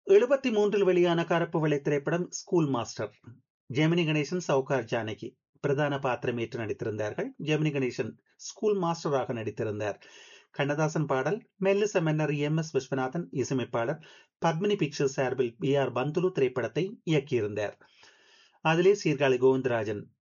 73 வெளியான கருப்பு வெள்ளை திரைப்படம் ஸ்கூல் மாஸ்டர். ஜெமினி கணேசன், சௌகார் ஜானகி பிரதான பாத்திரமேற்று நடித்திருந்தார்கள். ஜெமினி கணேசன் ஸ்கூல் மாஸ்டராக நடித்திருந்தார். கண்ணதாசன் பாடல், மெல்லிச மன்னர் எம்.எஸ். விஸ்வநாதன் இசையமைப்பாளர். பத்மினி பிக்சர்ஸ் சார்பில் பி.ஆர். பந்துலு திரைப்படத்தை இயக்கியிருந்தார். அதிலே சீர்காழி கோவிந்தராஜன்